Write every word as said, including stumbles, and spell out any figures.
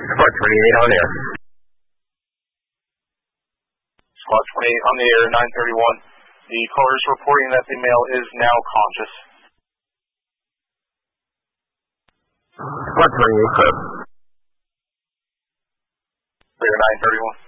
Squad twenty-eight on air. Squad twenty-eight on the air, nine thirty-one. The caller is reporting that the male is now conscious. Squad twenty-eight, sir. Clear nine thirty-one.